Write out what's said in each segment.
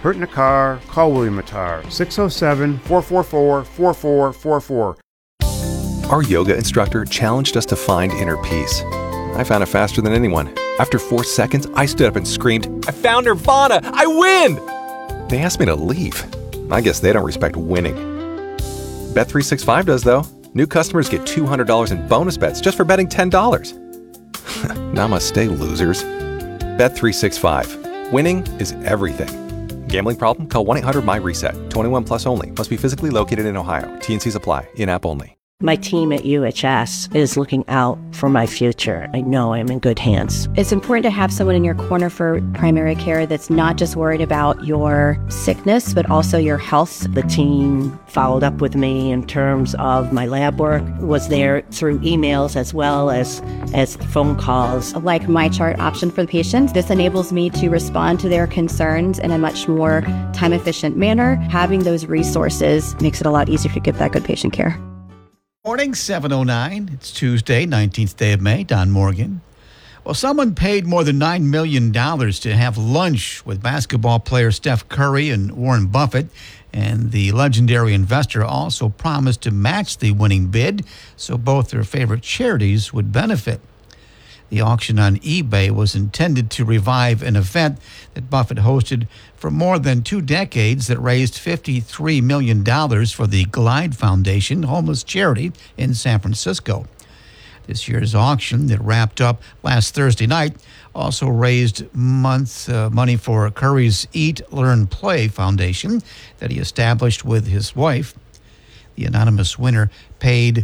hurt in a car, call William Attar, 607-444-4444. Our yoga instructor challenged us to find inner peace. I found it faster than anyone. After 4 seconds, I stood up and screamed, "I found Nirvana! I win!" They asked me to leave. I guess they don't respect winning. Bet365 does, though. New customers get $200 in bonus bets just for betting $10. Namaste, losers. Bet365. Winning is everything. Gambling problem? Call 1-800-MY-RESET. 21 plus only. Must be physically located in Ohio. T&Cs apply. In-app only. My team at UHS is looking out for my future. I know I'm in good hands. It's important to have someone in your corner for primary care that's not just worried about your sickness, but also your health. The team followed up with me in terms of my lab work, was there through emails as well as phone calls. Like MyChart option for the patients, this enables me to respond to their concerns in a much more time-efficient manner. Having those resources makes it a lot easier to get that good patient care. Morning, 7:09. It's Tuesday, 19th day of May. Don Morgan. Well, someone paid more than $9 million to have lunch with basketball player Steph Curry and Warren Buffett. And the legendary investor also promised to match the winning bid so both their favorite charities would benefit. The auction on eBay was intended to revive an event that Buffett hosted for more than 2 decades that raised $53 million for the Glide Foundation, homeless charity in San Francisco. This year's auction that wrapped up last Thursday night also raised money for Curry's Eat, Learn, Play Foundation that he established with his wife. The anonymous winner paid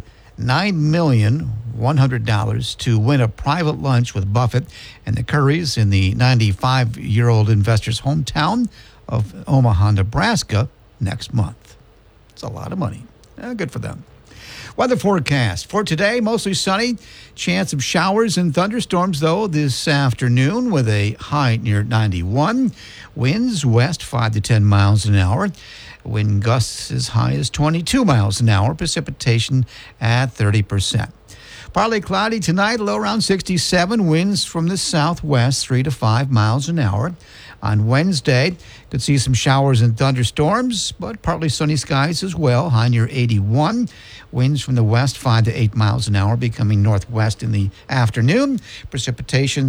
$9,100,000 to win a private lunch with Buffett and the Currys in the 95-year-old investor's hometown of Omaha, Nebraska next month. It's a lot of money. Good for them. Weather forecast for today, mostly sunny. Chance of showers and thunderstorms, though, this afternoon with a high near 91. Winds west 5 to 10 miles an hour. Wind gusts as high as 22 miles an hour. Precipitation at 30%. Partly cloudy tonight, low around 67. Winds from the southwest 3 to 5 miles an hour. On Wednesday, could see some showers and thunderstorms, but partly sunny skies as well. High near 81. Winds from the west 5 to 8 miles an hour, becoming northwest in the afternoon. Precipitation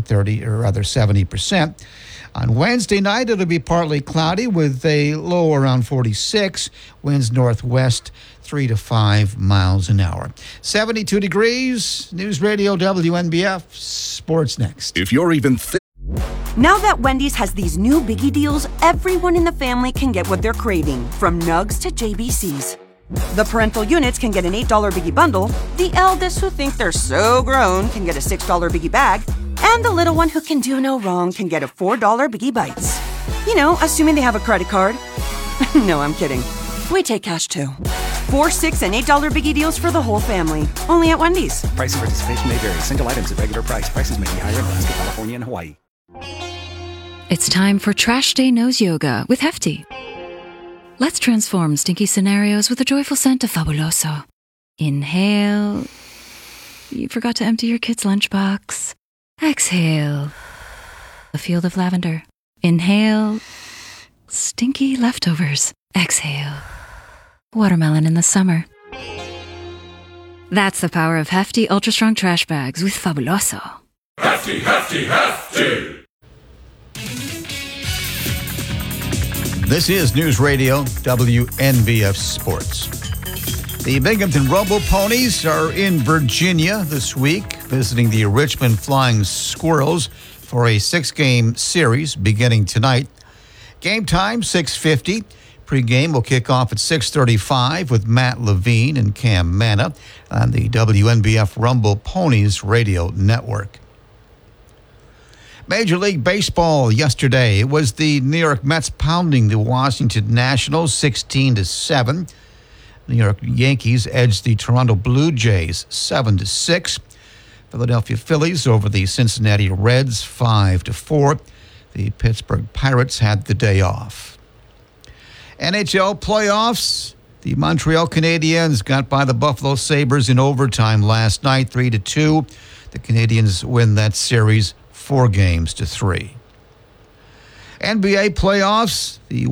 70%. On Wednesday night, it'll be partly cloudy with a low around 46. Winds northwest 3 to 5 miles an hour. 72 degrees. News Radio WNBF. Sports next. If you're even Now that Wendy's has these new biggie deals, everyone in the family can get what they're craving, from nugs to JBCs. The parental units can get an $8 biggie bundle, the eldest who think they're so grown can get a $6 biggie bag, and the little one who can do no wrong can get a $4 biggie bites. You know, assuming they have a credit card. No, I'm kidding. We take cash too. 4, 6, and $8 biggie deals for the whole family. Only at Wendy's. Price and participation may vary. Single items at regular price. Prices may be higher in Alaska, California, and Hawaii. It's time for Trash Day Nose Yoga with Hefty. Let's transform stinky scenarios with a joyful scent of Fabuloso. Inhale. You forgot to empty your kid's lunchbox. Exhale. A field of lavender. Inhale. Stinky leftovers. Exhale. Watermelon in the summer. That's the power of Hefty Ultra Strong Trash Bags with Fabuloso. Hefty, hefty, hefty. This is News Radio WNBF Sports. The Binghamton Rumble Ponies are in Virginia this week, visiting the Richmond Flying Squirrels for a 6-game series beginning tonight. Game time, 6:50. Pre-game will kick off at 6:35 with Matt Levine and Cam Manna on the WNBF Rumble Ponies radio network. Major League Baseball yesterday. It was the New York Mets pounding the Washington Nationals 16-7. New York Yankees edged the Toronto Blue Jays 7-6. Philadelphia Phillies over the Cincinnati Reds 5-4. The Pittsburgh Pirates had the day off. NHL playoffs. The Montreal Canadiens got by the Buffalo Sabres in overtime last night, 3-2. The Canadiens win that series 4-3. NBA playoffs. The